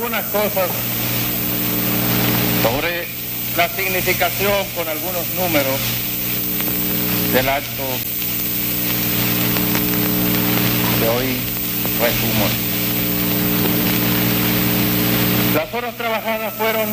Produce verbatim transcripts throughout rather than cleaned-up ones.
algunas cosas sobre la significación con algunos números del acto que hoy resumo. Las horas trabajadas fueron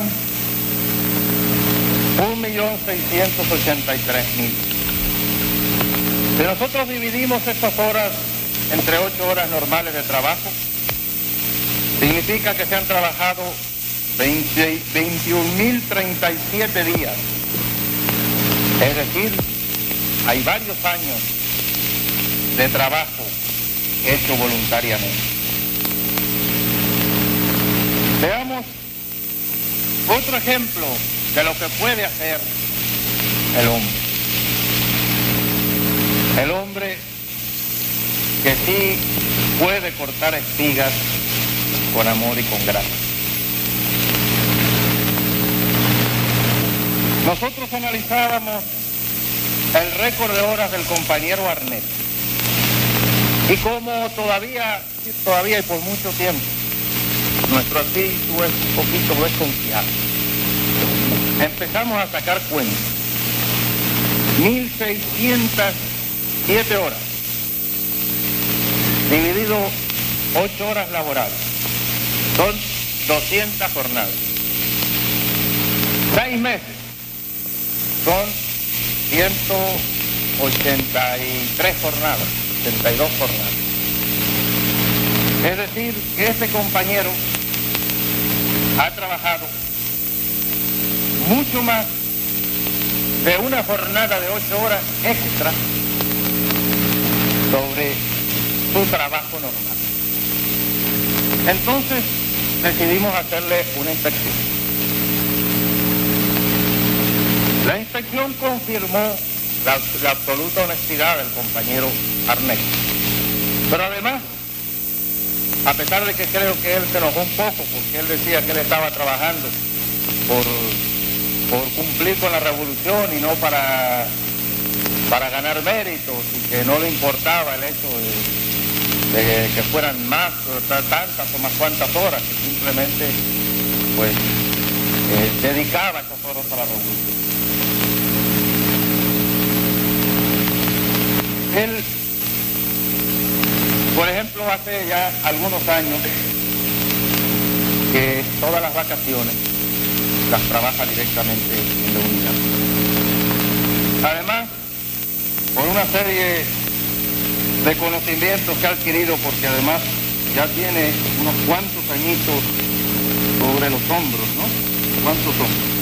un millón seiscientos ochenta y tres mil. Si nosotros dividimos estas horas entre ocho horas normales de trabajo, significa que se han trabajado veintiún mil treinta y siete días. Es decir, hay varios años de trabajo hecho voluntariamente. Veamos otro ejemplo de lo que puede hacer el hombre. El hombre que sí puede cortar espigas con amor y con gracia. Nosotros analizábamos el récord de horas del compañero Arnett y como todavía, todavía y por mucho tiempo, nuestro espíritu es un poquito desconfiado. Empezamos a sacar cuentas. mil seiscientas siete horas, dividido ocho horas laborales, son doscientas jornadas. Seis meses son ciento ochenta y tres jornadas, ochenta y dos jornadas. Es decir, que este compañero ha trabajado mucho más de una jornada de ocho horas extra sobre su trabajo normal. Entonces decidimos hacerle una inspección. La inspección confirmó la, la absoluta honestidad del compañero Arnett. Pero además, a pesar de que creo que él se enojó un poco porque él decía que él estaba trabajando por, por cumplir con la revolución y no para, para ganar méritos y que no le importaba el hecho de, de que fueran más, tantas o más cuantas horas, que simplemente pues eh, dedicaba esas horas a la revolución. Él, por ejemplo, hace ya algunos años que todas las vacaciones las trabaja directamente en la unidad. Además, por una serie de conocimientos que ha adquirido, porque además ya tiene unos cuantos añitos sobre los hombros, ¿no? ¿Cuántos son?